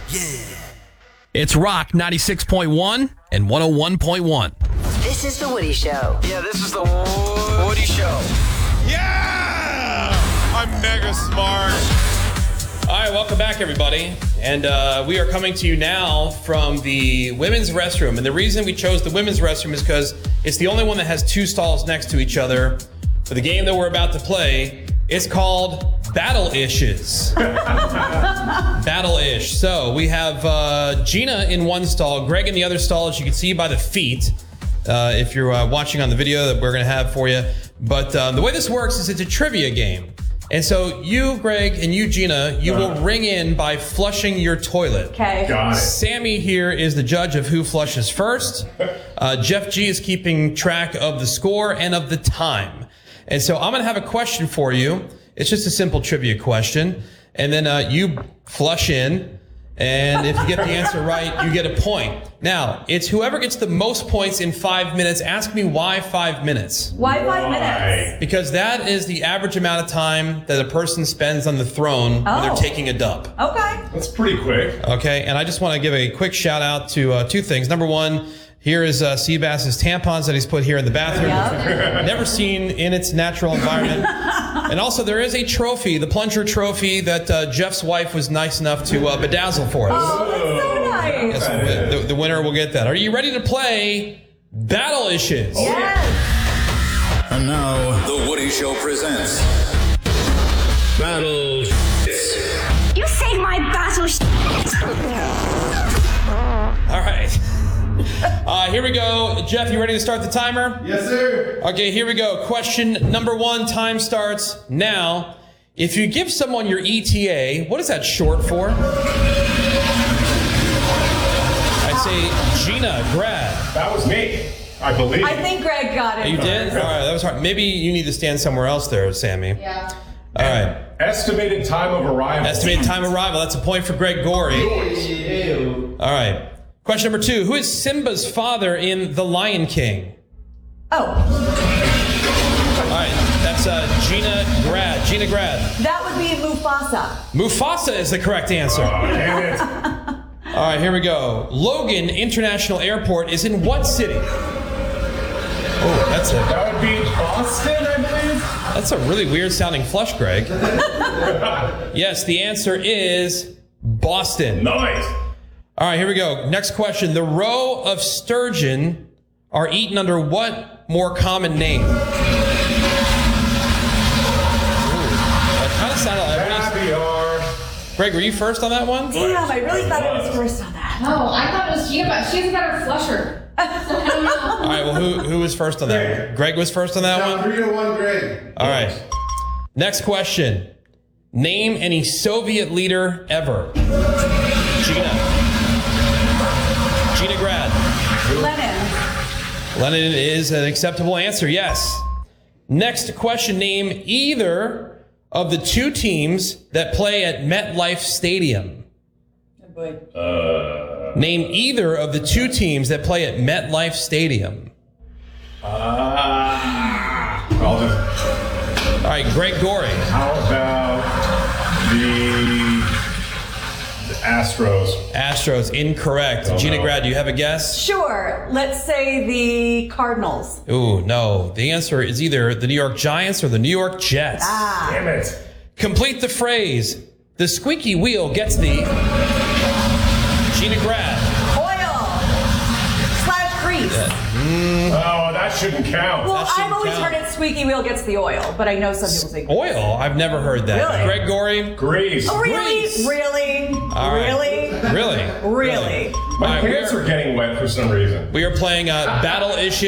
It's Rock 96.1 and 101.1. This is The Woody Show. Yeah, this is The Woody Show. Yeah! I'm mega smart. All right, welcome back, everybody. And we are coming to you now from the women's restroom. And the reason we chose the women's restroom is because it's the only one that has two stalls next to each other. For the game that we're about to play, it's called Battle-Ishes. Battle-ish. So we have Gina in one stall, Greg in the other stall, as you can see by the feet. If you're watching on the video that we're going to have for you. But the way this works is it's a trivia game. And so you, Greg, and you, Gina, you will ring in by flushing your toilet. Okay. Got it. Sammy here is the judge of who flushes first. Jeff G is keeping track of the score and of the time. And so I'm going to have a question for you. It's just a simple trivia question. And then you flush in. And if you get the answer right, you get a point. Now, it's whoever gets the most points in 5 minutes. Ask me why 5 minutes? Why 5 minutes? Because that is the average amount of time that a person spends on the throne when they're taking a dump. Okay. That's pretty quick. Okay, and I just want to give a quick shout out to two things. Number one, here is Seabass's tampons that he's put here in the bathroom. Yep. Never seen in its natural environment. And also, there is a trophy, the plunger trophy, that Jeff's wife was nice enough to bedazzle for us. Oh, that's so nice. Yes, the winner will get that. Are you ready to play Battle-Ishes? Yes. And now, The Woody Show presents Battle. You saved my battle. All right. Here we go. Jeff, you ready to start the timer? Yes, sir. Okay, here we go. Question number one. Time starts now. If you give someone your ETA, what is that short for? I say Gina, grad. That was me, I believe. I think Greg got it. You did? All right, that was hard. Maybe you need to stand somewhere else there, Sammy. Yeah. All right. Estimated time of arrival. Estimated time of arrival. That's a point for Greg Gorey. All right. Question number two. Who is Simba's father in The Lion King? Oh, All right. That's Gina Grad. Gina Grad. that would be Mufasa. Mufasa is the correct answer. Oh, damn it. All right, here we go. Logan International Airport is in what city? Oh, that's That would be Boston, I believe. a really weird sounding flush, Greg. Yes, the answer is Boston. Nice. All right, here we go. Next question. The roe of sturgeon are eaten under what more common name? Ooh, that kind of sounded like... Caviar. Greg, were you first on that one? Damn, I really thought I was first on that. No, I thought it was Gina, but she's a better flusher. So I don't know. All right, well, who was first on that one? Greg was first on that one? 3-1, Greg. All right. Next question. Name any Soviet leader ever. Gina. Gina Grad. Lenin. Lenin is an acceptable answer, yes. Next question. Name either of the two teams that play at MetLife Stadium. Oh boy. Name either of the two teams that play at MetLife Stadium. I'll just... All right, Greg Gorey. How about the Astros? Astros, incorrect. Oh, Gina no. Grad, do you have a guess? Sure. Let's say the Cardinals. Ooh, no. The answer is either the New York Giants or the New York Jets. Damn it. Complete the phrase. The squeaky wheel gets the... Gina Grad. Oil/grease. Oh, that shouldn't count. Well, That shouldn't I've always count. heard it squeaky wheel gets the oil, but I know some people say Oil? I've never heard that. Really? Greg Gorey? Grease. Oh, really? Grease. Really? All right. Really? Really? Really? My All right, pants are getting wet for some reason. we are playing Battle-Ishes.